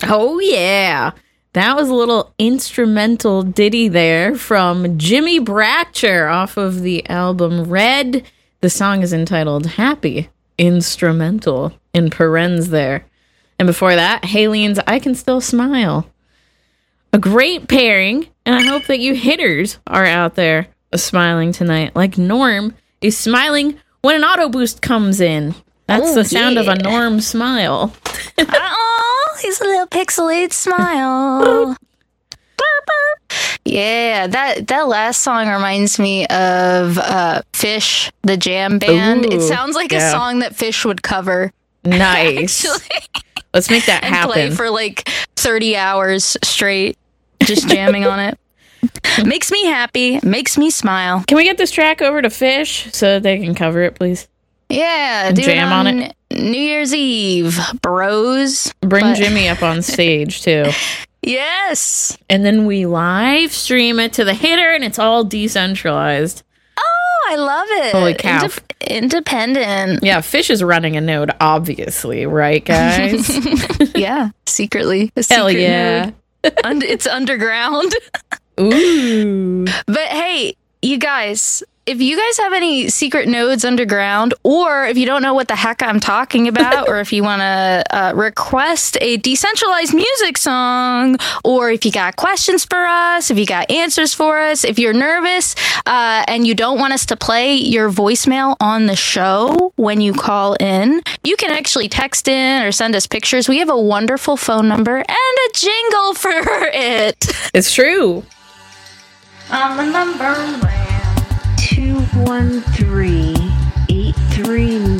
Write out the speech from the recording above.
Oh, yeah. That was a little instrumental ditty there from Jimmy Bratcher off of the album Red. The song is entitled Happy Instrumental in parens there. And before that, Halene's I Can Still Smile. A great pairing, and I hope that you hitters are out there smiling tonight. Like Norm is smiling when an auto boost comes in. That's the sound of a Norm smile. Oh, he's a little pixelated smile. Yeah, that last song reminds me of Fish, the jam band. It sounds like a song that Fish would cover. Nice. Let's make that happen. Play for like 30 hours straight, just jamming on it. Makes me happy, makes me smile. Can we get this track over to Fish so that they can cover it, please? Yeah, do jam on it. New Year's Eve, bros. Bring Jimmy up on stage too. Yes. And then we live stream it to the hitter, and it's all decentralized. Oh, I love it. Holy cow. Independent. Yeah, Fish is running a node, obviously, right, guys? Yeah, secretly. Hell yeah. It's underground. Ooh. But hey, you guys, if you guys have any secret nodes underground, or if you don't know what the heck I'm talking about, or if you want to request a decentralized music song, or if you got questions for us, if you got answers for us, if you're nervous and you don't want us to play your voicemail on the show when you call in, you can actually text in or send us pictures. We have a wonderful phone number and a jingle for it. It's true. On the number 213-839